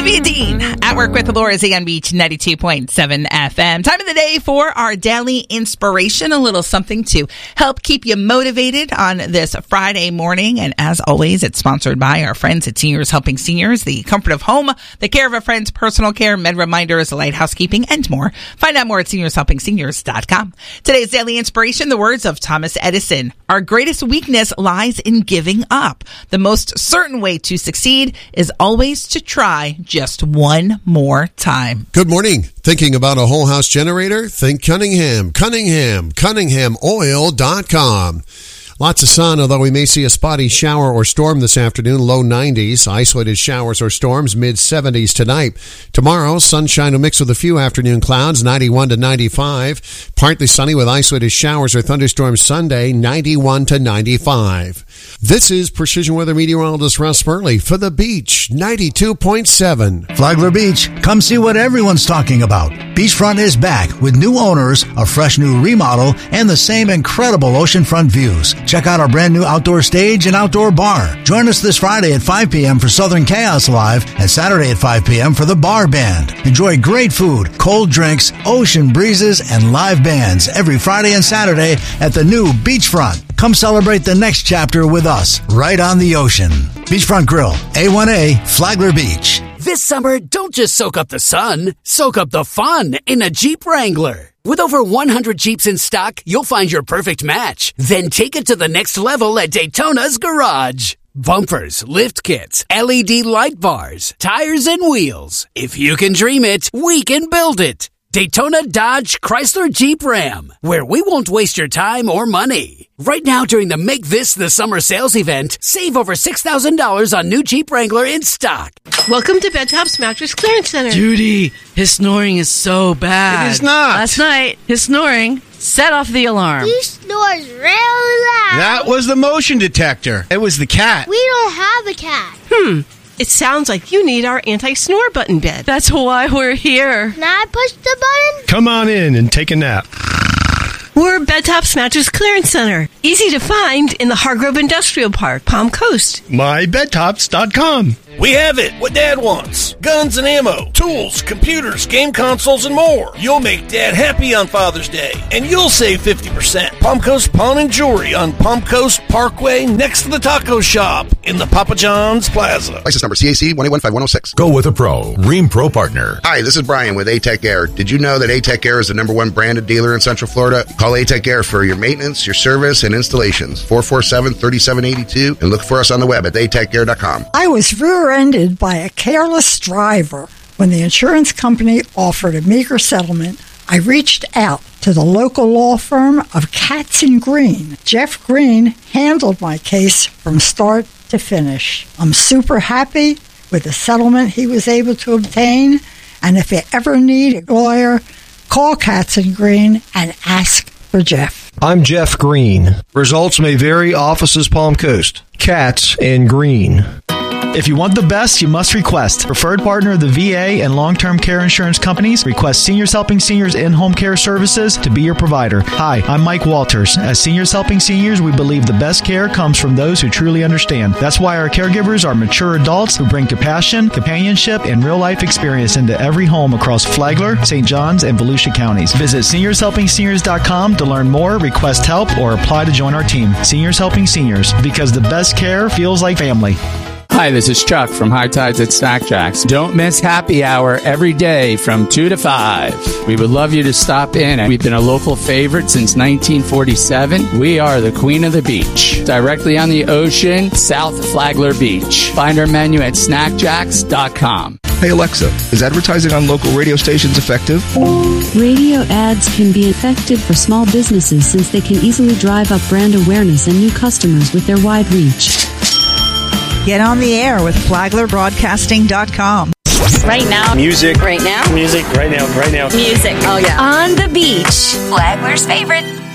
Olivia Dean at work with Laura Z on Beach 92.7 FM. Time of the day for our daily inspiration, a little something to help keep you motivated on this Friday morning. And as always, it's sponsored by our friends at Seniors Helping Seniors, the comfort of home, the care of a friend's personal care, med reminders, light housekeeping, and more. Find out more at seniorshelpingseniors.com. Today's daily inspiration, the words of Thomas Edison. Our greatest weakness lies in giving up. The most certain way to succeed is always to try just one more time. Good morning. Thinking about a whole house generator? Think Cunningham. CunninghamOil.com. Lots of sun, although we may see a spotty shower or storm this afternoon, low 90s. Isolated showers or storms, mid-70s tonight. Tomorrow, sunshine will mix with a few afternoon clouds, 91 to 95. Partly sunny with isolated showers or thunderstorms Sunday, 91 to 95. This is Precision Weather Meteorologist Russ Burley for The Beach, 92.7. Flagler Beach, come see what everyone's talking about. Beachfront is back with new owners, a fresh new remodel, and the same incredible oceanfront views. Check out our brand new outdoor stage and outdoor bar. Join us this Friday at 5 p.m. for Southern Chaos Live and Saturday at 5 p.m. for the Bar Band. Enjoy great food, cold drinks, ocean breezes, and live bands every Friday and Saturday at the new Beachfront. Come celebrate the next chapter with us, right on the ocean. Beachfront Grill, A1A, Flagler Beach. This summer, don't just soak up the sun, soak up the fun in a Jeep Wrangler. With over 100 Jeeps in stock, you'll find your perfect match. Then take it to the next level at Daytona's Garage. Bumpers, lift kits, LED light bars, tires and wheels. If you can dream it, we can build it. Daytona Dodge Chrysler Jeep Ram, where we won't waste your time or money. Right now during the Make This the Summer sales event, save over $6,000 on new Jeep Wrangler in stock. Welcome to Bedtop's Mattress Clearance Center. Judy, his snoring is so bad. It is not. Last night, his snoring set off the alarm. He snores really loud. That was the motion detector. It was the cat. We don't have a cat. It sounds like you need our anti-snore button bed. That's why we're here. Can I push the button? Come on in and take a nap. We're Bedtop's Mattress Clearance Center. Easy to find in the Hargrove Industrial Park, Palm Coast. MyBedtops.com. We have it, what Dad wants. Guns and ammo, tools, computers, game consoles, and more. You'll make Dad happy on Father's Day, and you'll save 50%. Palm Coast Pawn and Jewelry on Palm Coast Parkway next to the taco shop in the Papa John's Plaza. License number CAC 1815106. Go with a pro. Rheem Pro Partner. Hi, this is Brian with A-Tech Air. Did you know that A-Tech Air is the #1 branded dealer in Central Florida? Call A-Tech Air for your maintenance, your service, and installations. 447-3782, and look for us on the web at atechair.com. I was rear-ended by a careless driver. When the insurance company offered a meager settlement, I reached out to the local law firm of Katz & Green. Jeff Green handled my case from start to finish. I'm super happy with the settlement he was able to obtain, and if you ever need a lawyer, call Katz & Green and ask for Jeff. I'm Jeff Green. Results may vary. Offices Palm Coast. Katz & Green. If you want the best, you must request. Preferred partner of the VA and long-term care insurance companies, request Seniors Helping Seniors in-home care services to be your provider. Hi, I'm Mike Walters. As Seniors Helping Seniors, we believe the best care comes from those who truly understand. That's why our caregivers are mature adults who bring compassion, companionship, and real-life experience into every home across Flagler, St. Johns, and Volusia counties. Visit seniorshelpingseniors.com to learn more, request help, or apply to join our team. Seniors Helping Seniors, because the best care feels like family. Hi, this is Chuck from High Tides at Snack Jacks. Don't miss happy hour every day from 2 to 5. We would love you to stop in. We've been a local favorite since 1947. We are the Queen of the Beach. Directly on the ocean, South Flagler Beach. Find our menu at snackjacks.com. Hey Alexa, is advertising on local radio stations effective? Radio ads can be effective for small businesses since they can easily drive up brand awareness and new customers with their wide reach. Get on the air with FlaglerBroadcasting.com. Right now. Music. Right now. Music. Right now. Right now. Music. Oh, yeah. On the beach. Flagler's favorite.